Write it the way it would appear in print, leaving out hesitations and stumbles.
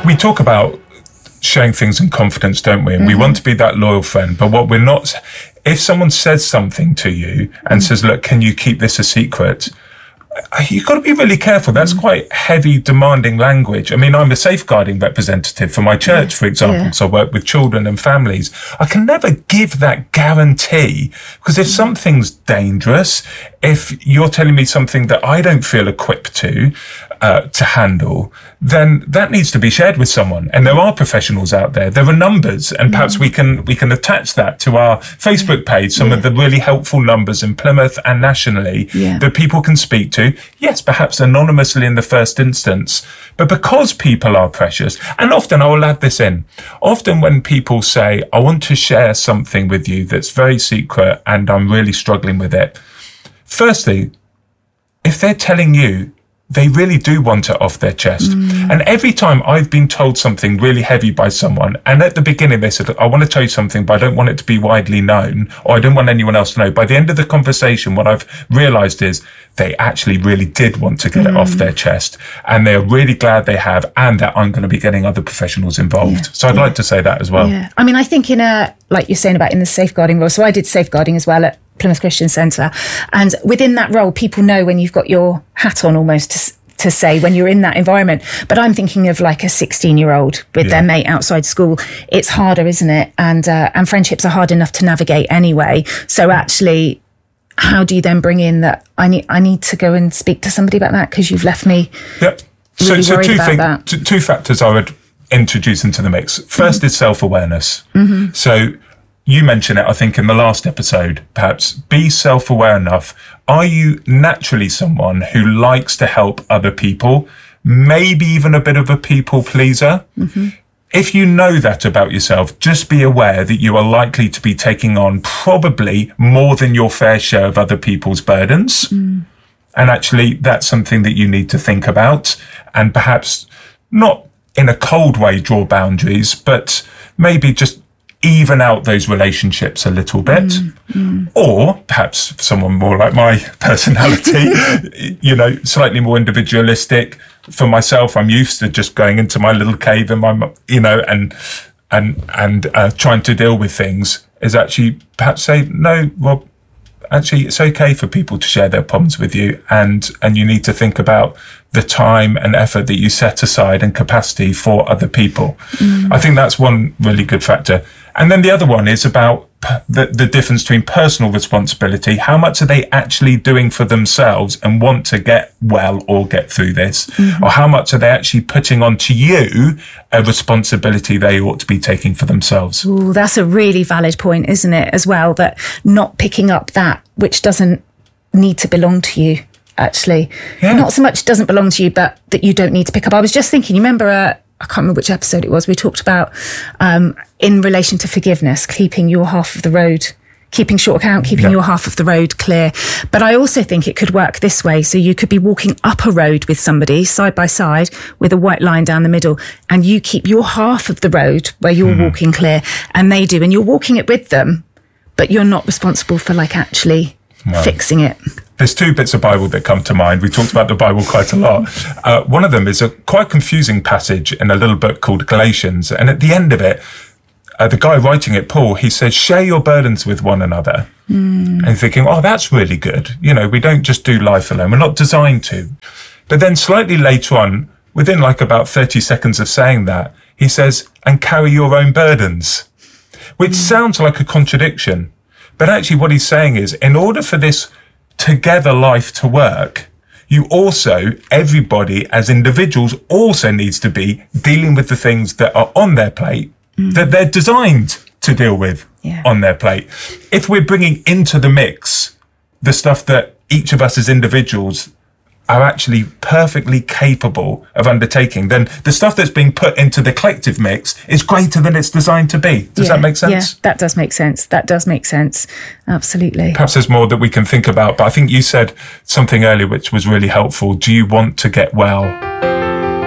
we talk about sharing things in confidence, don't we? And we want to be that loyal friend. But what we're not, if someone says something to you and says, look, can you keep this a secret? You've got to be really careful. That's quite heavy, demanding language. I mean, I'm a safeguarding representative for my church, for example, so I work with children and families. I can never give that guarantee, because if something's dangerous, if you're telling me something that I don't feel equipped to handle, then that needs to be shared with someone. And there are professionals out there. There are numbers, and perhaps we can attach that to our Facebook page, some of the really helpful numbers in Plymouth and nationally that people can speak to. Yes, perhaps anonymously in the first instance, but because people are precious. And often, I will add this in, often when people say, I want to share something with you that's very secret and I'm really struggling with it. Firstly, if they're telling you, they really do want it off their chest. And every time I've been told something really heavy by someone, and at the beginning they said, I want to tell you something, but I don't want it to be widely known, or I don't want anyone else to know. By the end of the conversation, what I've realised is they actually really did want to get it off their chest, and they're really glad they have, and that I'm going to be getting other professionals involved. So I'd like to say that as well. Yeah. I mean, I think like you're saying about in the safeguarding role, so I did safeguarding as well at Plymouth Christian Centre. And within that role, people know when you've got your hat on almost to say when you're in that environment. But I'm thinking of like a 16-year-old with their mate outside school. It's harder, isn't it? And friendships are hard enough to navigate anyway. So actually, how do you then bring in that I need to go and speak to somebody about that because you've left me really worried about that? Two factors I would introduce into the mix. First is self-awareness. So you mentioned it, I think, in the last episode, perhaps. Be self-aware enough. Are you naturally someone who likes to help other people? Maybe even a bit of a people pleaser? If you know that about yourself, just be aware that you are likely to be taking on probably more than your fair share of other people's burdens. And actually, that's something that you need to think about, and perhaps not in a cold way draw boundaries, but maybe just even out those relationships a little bit. Or perhaps someone more like my personality, slightly more individualistic. For myself, I'm used to just going into my little cave and trying to deal with things, is actually perhaps say, no, Rob, actually it's okay for people to share their problems with you, and you need to think about the time and effort that you set aside and capacity for other people. I think that's one really good factor. And then the other one is about the difference between personal responsibility. How much are they actually doing for themselves and want to get well or get through this? Or how much are they actually putting onto you a responsibility they ought to be taking for themselves? Ooh, that's a really valid point, isn't it, as well, that not picking up that which doesn't need to belong to you, actually. Not so much doesn't belong to you, but that you don't need to pick up. I was just thinking, you remember I can't remember which episode it was, we talked about in relation to forgiveness, keeping your half of the road, keeping short account, keeping your half of the road clear. But I also think it could work this way. So you could be walking up a road with somebody side by side with a white line down the middle, and you keep your half of the road where you're walking clear, and they do, and you're walking it with them, but you're not responsible for actually fixing it. There's two bits of Bible that come to mind. We talked about the Bible quite a lot. One of them is a quite confusing passage in a little book called Galatians. And at the end of it, the guy writing it, Paul, he says, share your burdens with one another. And thinking, oh, that's really good. We don't just do life alone. We're not designed to. But then slightly later on, within about 30 seconds of saying that, he says, and carry your own burdens, which sounds like a contradiction. But actually what he's saying is, in order for this together life to work, you also, everybody as individuals also needs to be dealing with the things that are on their plate, that they're designed to deal with on their plate. If we're bringing into the mix the stuff that each of us as individuals are actually perfectly capable of undertaking, then the stuff that's being put into the collective mix is greater than it's designed to be. Does that make sense? Yeah, that does make sense. That does make sense. Absolutely. Perhaps there's more that we can think about, but I think you said something earlier which was really helpful. Do you want to get well?